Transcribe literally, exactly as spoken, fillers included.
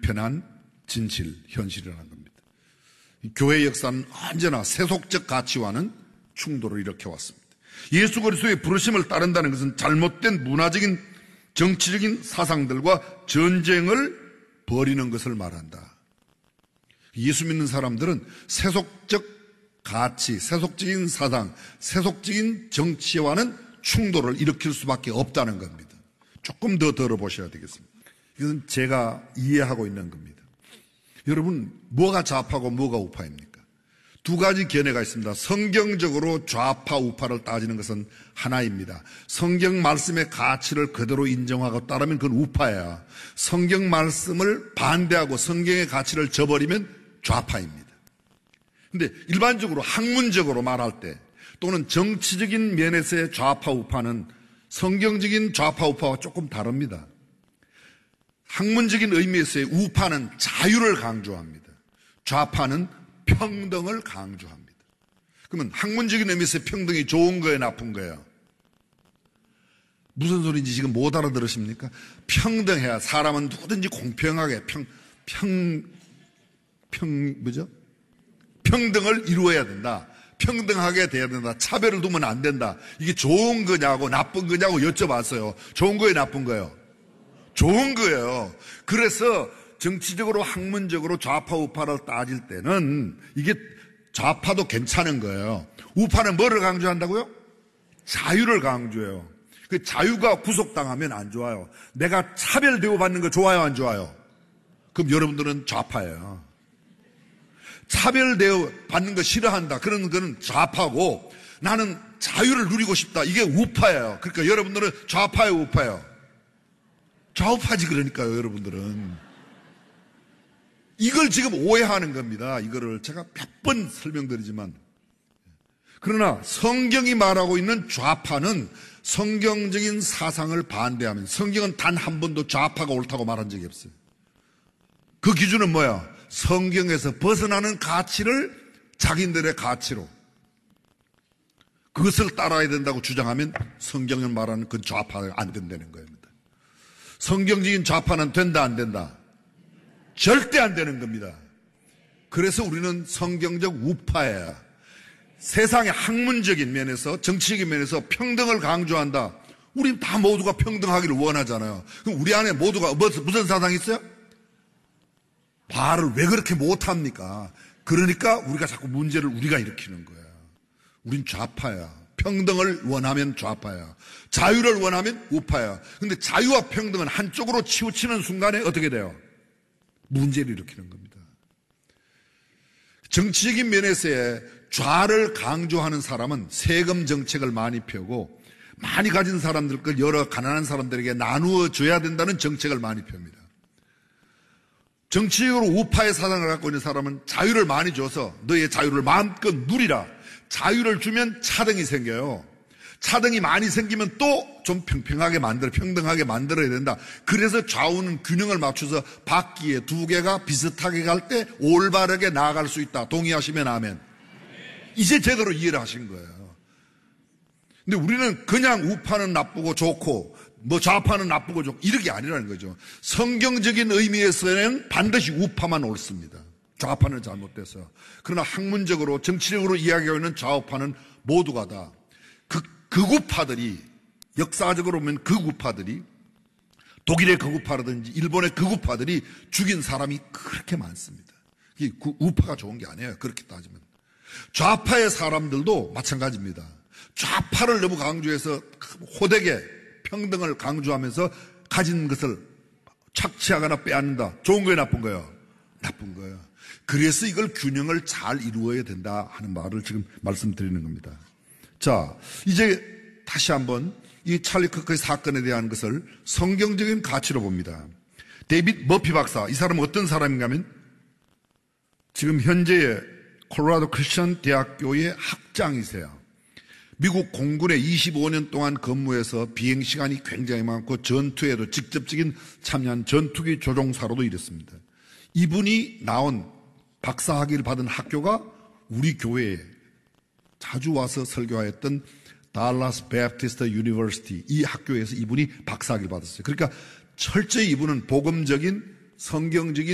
불편한 진실, 현실이라는 겁니다. 교회 역사는 언제나 세속적 가치와는 충돌을 일으켜왔습니다. 예수 그리스도의 부르심을 따른다는 것은 잘못된 문화적인 정치적인 사상들과 전쟁을 벌이는 것을 말한다. 예수 믿는 사람들은 세속적 가치, 세속적인 사상, 세속적인 정치와는 충돌을 일으킬 수밖에 없다는 겁니다. 조금 더 들어보셔야 되겠습니다. 이것은 제가 이해하고 있는 겁니다. 여러분, 뭐가 좌파고 뭐가 우파입니까? 두 가지 견해가 있습니다. 성경적으로 좌파, 우파를 따지는 것은 하나입니다. 성경 말씀의 가치를 그대로 인정하고 따르면 그건 우파야. 성경 말씀을 반대하고 성경의 가치를 저버리면 좌파입니다. 근데 일반적으로 학문적으로 말할 때 또는 정치적인 면에서의 좌파, 우파는 성경적인 좌파, 우파와 조금 다릅니다. 학문적인 의미에서의 우파는 자유를 강조합니다. 좌파는 평등을 강조합니다. 그러면 학문적인 의미에서 평등이 좋은 거예요, 나쁜 거예요? 무슨 소리인지 지금 못 알아들으십니까? 평등해야 사람은 누구든지 공평하게 평, 평, 평, 뭐죠? 평등을 이루어야 된다. 평등하게 돼야 된다. 차별을 두면 안 된다. 이게 좋은 거냐고 나쁜 거냐고 여쭤봤어요. 좋은 거예요, 나쁜 거예요? 좋은 거예요. 그래서 정치적으로 학문적으로 좌파 우파를 따질 때는 이게 좌파도 괜찮은 거예요. 우파는 뭐를 강조한다고요? 자유를 강조해요. 그 자유가 구속당하면 안 좋아요. 내가 차별 대우받는 거 좋아요, 안 좋아요? 그럼 여러분들은 좌파예요. 차별 대우받는 거 싫어한다. 그런 거는 좌파고 나는 자유를 누리고 싶다. 이게 우파예요. 그러니까 여러분들은 좌파예요, 우파예요? 좌우파지 그러니까요, 여러분들은. 이걸 지금 오해하는 겁니다. 이거를 제가 몇 번 설명드리지만. 그러나 성경이 말하고 있는 좌파는 성경적인 사상을 반대하면 성경은 단 한 번도 좌파가 옳다고 말한 적이 없어요. 그 기준은 뭐야? 성경에서 벗어나는 가치를 자기들의 가치로 그것을 따라야 된다고 주장하면 성경을 말하는 그 좌파가 안 된다는 겁니다. 성경적인 좌파는 된다, 안 된다? 절대 안 되는 겁니다. 그래서 우리는 성경적 우파예요. 세상의 학문적인 면에서, 정치적인 면에서 평등을 강조한다. 우린 다 모두가 평등하기를 원하잖아요. 그럼 우리 안에 모두가 무슨 사상이 있어요? 말을 왜 그렇게 못합니까? 그러니까 우리가 자꾸 문제를 우리가 일으키는 거야. 우린 좌파야. 평등을 원하면 좌파야. 자유를 원하면 우파야. 근데 자유와 평등은 한쪽으로 치우치는 순간에 어떻게 돼요? 문제를 일으키는 겁니다. 정치적인 면에서의 좌를 강조하는 사람은 세금 정책을 많이 펴고 많이 가진 사람들 걸 여러 가난한 사람들에게 나누어 줘야 된다는 정책을 많이 펴니다. 정치적으로 우파의 사상을 갖고 있는 사람은 자유를 많이 줘서 너의 자유를 마음껏 누리라. 자유를 주면 차등이 생겨요. 차등이 많이 생기면 또 좀 평평하게 만들어, 평등하게 만들어야 된다. 그래서 좌우는 균형을 맞춰서 바퀴에 두 개가 비슷하게 갈 때 올바르게 나아갈 수 있다. 동의하시면 아멘. 이제 제대로 이해를 하신 거예요. 근데 우리는 그냥 우파는 나쁘고 좋고 뭐 좌파는 나쁘고 좋고 이렇게 아니라는 거죠. 성경적인 의미에서는 반드시 우파만 옳습니다. 좌파는 잘못돼서. 그러나 학문적으로 정치적으로 이야기하고 있는 좌우파는 모두가 다 그, 극우파들이 역사적으로 보면 극우파들이 독일의 극우파라든지 일본의 극우파들이 죽인 사람이 그렇게 많습니다. 이게 우파가 좋은 게 아니에요. 그렇게 따지면. 좌파의 사람들도 마찬가지입니다. 좌파를 너무 강조해서 호되게 평등을 강조하면서 가진 것을 착취하거나 빼앗는다. 좋은 거예요, 나쁜 거예요? 나쁜 거예요. 그래서 이걸 균형을 잘 이루어야 된다 하는 말을 지금 말씀드리는 겁니다. 자, 이제 다시 한번 이 찰리 커크의 사건에 대한 것을 성경적인 가치로 봅니다. 데이빗 머피 박사, 이 사람은 어떤 사람인가 하면 지금 현재의 콜로라도 크리스천 대학교의 학장이세요. 미국 공군에 이십오 년 동안 근무해서 비행 시간이 굉장히 많고 전투에도 직접적인 참여한 전투기 조종사로도 일했습니다. 이분이 나온 박사학위를 받은 학교가 우리 교회에 자주 와서 설교하였던 달라스 베프티스트 유니버시티, 이 학교에서 이분이 박사학위를 받았어요. 그러니까 철저히 이분은 복음적인 성경적인